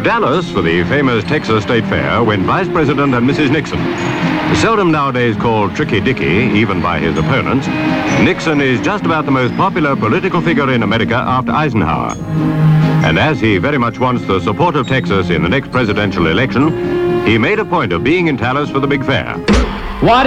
Dallas for the famous Texas State Fair went Vice President and Mrs. Nixon. Seldom nowadays called Tricky Dicky, even by his opponents, Nixon is just about the most popular political figure in America after Eisenhower. And as he very much wants the support of Texas in the next presidential election, he made a point of being in Dallas for the big fair. What